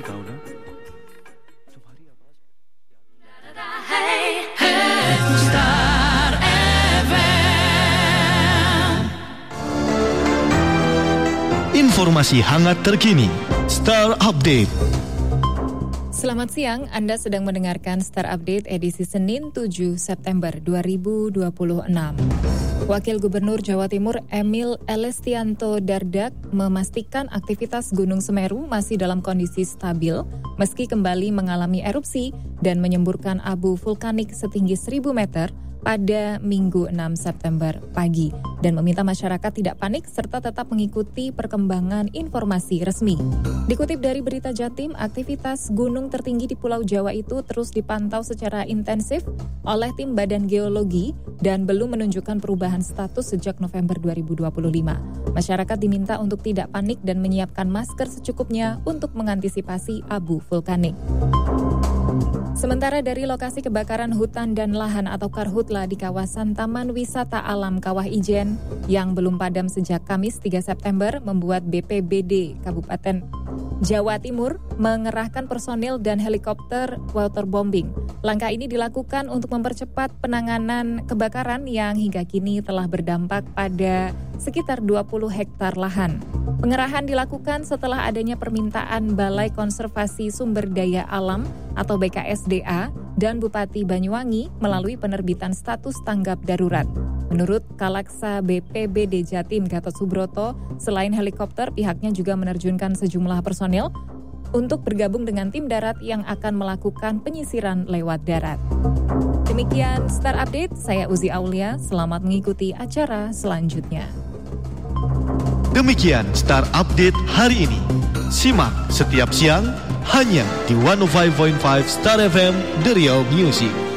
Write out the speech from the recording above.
Informasi hangat terkini, Star Update. Selamat siang, Anda sedang mendengarkan Star Update edisi Senin 7 September 2026. Wakil Gubernur Jawa Timur Emil Elestianto Dardak memastikan aktivitas Gunung Semeru masih dalam kondisi stabil meski kembali mengalami erupsi dan menyemburkan abu vulkanik setinggi 1.000 meter pada Minggu 6 September pagi dan meminta masyarakat tidak panik serta tetap mengikuti perkembangan informasi resmi. Dikutip dari berita Jatim, aktivitas gunung tertinggi di Pulau Jawa itu terus dipantau secara intensif oleh tim Badan Geologi dan belum menunjukkan perubahan status sejak November 2025. Masyarakat diminta untuk tidak panik dan menyiapkan masker secukupnya untuk mengantisipasi abu vulkanik. Sementara dari lokasi kebakaran hutan dan lahan atau karhutla di kawasan Taman Wisata Alam Kawah Ijen yang belum padam sejak Kamis 3 September membuat BPBD Kabupaten Jawa Timur mengerahkan personil dan helikopter waterbombing. Langkah ini dilakukan untuk mempercepat penanganan kebakaran yang hingga kini telah berdampak pada sekitar 20 hektar lahan. Pengerahan dilakukan setelah adanya permintaan Balai Konservasi Sumber Daya Alam atau BKSDA dan Bupati Banyuwangi melalui penerbitan status tanggap darurat. Menurut Kalaksa BPBD Jatim Gatot Subroto, selain helikopter, pihaknya juga menerjunkan sejumlah personil untuk bergabung dengan tim darat yang akan melakukan penyisiran lewat darat. Demikian Star Update, saya Uzi Aulia, selamat mengikuti acara selanjutnya. Demikian Star Update hari ini. Simak setiap siang hanya di 105.5 Star FM The Real Music.